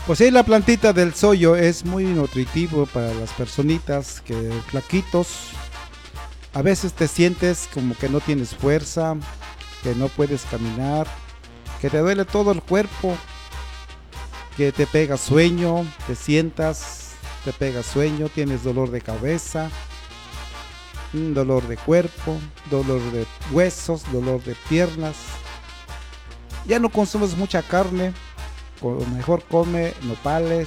Pues sí, la plantita del soyo es muy nutritivo para las personitas que flaquitos. A veces te sientes como que no tienes fuerza, que no puedes caminar, que te duele todo el cuerpo, que te pega sueño, te sientas, te pega sueño, tienes dolor de cabeza, dolor de cuerpo, dolor de huesos, dolor de piernas. Ya no consumes mucha carne, mejor come nopales,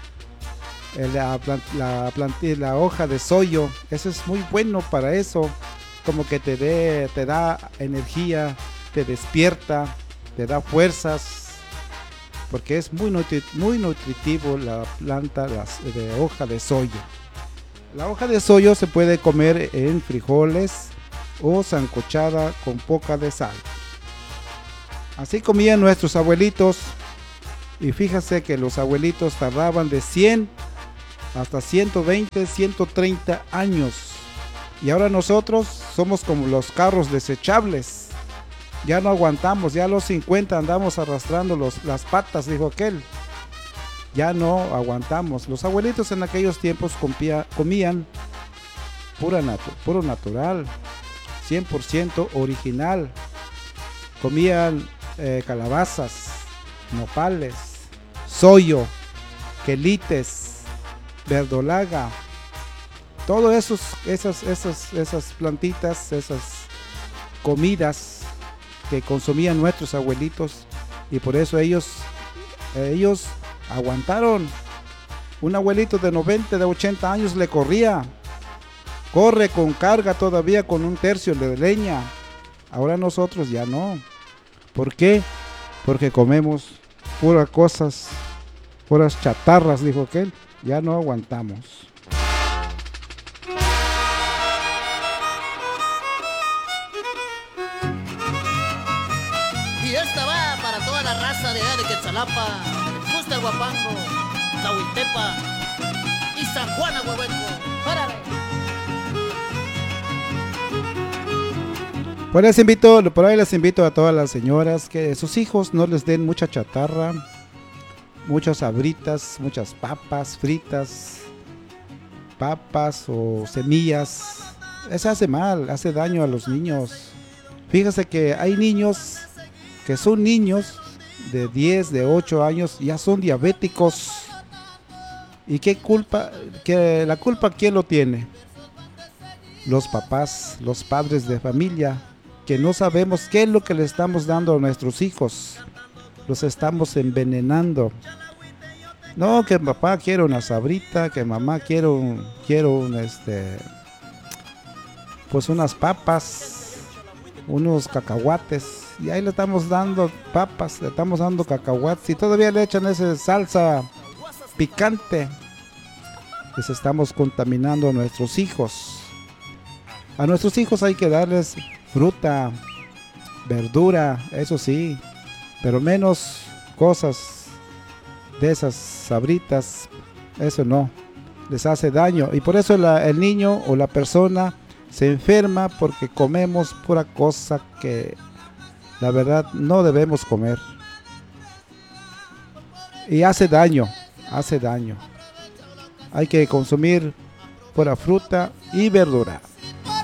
la hoja de soyo, eso es muy bueno para eso, como que te da energía, te despierta, te da fuerzas, porque es muy nutritivo la planta de hoja de soyo. La hoja de soyo se puede comer en frijoles o sancochada con poca de sal. Así comían nuestros abuelitos, y fíjese que los abuelitos tardaban de 100 hasta 120, 130 años. Y ahora nosotros somos como los carros desechables. Ya no aguantamos, ya a los 50 andamos arrastrando las patas, dijo aquel. Ya no aguantamos. Los abuelitos en aquellos tiempos comían puro natural, 100% original. Comían calabazas, nopales, soyo, quelites, verdolaga, todas esas plantitas, esas comidas que consumían nuestros abuelitos, y por eso ellos aguantaron. Un abuelito de 90, de 80 años le corre con carga todavía con un tercio de leña. Ahora nosotros ya no. ¿Por qué? Porque comemos puras chatarras, dijo aquel. Ya no aguantamos. Y esta va para toda la raza de allá de Quetzalapa, Justa Guapango, Zahuiltepa y San Juan Ahuehueco. ¡Párale! Por ahí les invito a todas las señoras que sus hijos no les den mucha chatarra, muchas sabritas, muchas papas fritas, papas o semillas. Eso hace mal, hace daño a los niños. Fíjese que hay niños que son niños de 10, de 8 años, ya son diabéticos. ¿Y qué culpa? ¿La culpa quién lo tiene? Los papás, los padres de familia, que no sabemos qué es lo que le estamos dando a nuestros hijos. Los estamos envenenando. No, que papá quiere una sabrita, que mamá pues unas papas, unos cacahuates, y ahí le estamos dando papas, le estamos dando cacahuates, y todavía le echan esa salsa picante. Les estamos contaminando a nuestros hijos. A nuestros hijos hay que darles fruta, verdura, eso sí, pero menos cosas de esas sabritas, eso no, les hace daño, y por eso el niño o la persona se enferma, porque comemos pura cosa que la verdad no debemos comer, y hace daño. Hay que consumir pura fruta y verdura.